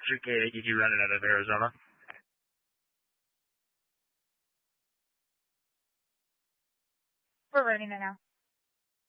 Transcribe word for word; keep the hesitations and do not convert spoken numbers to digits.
three K that you'd be running out of Arizona? We're running it now.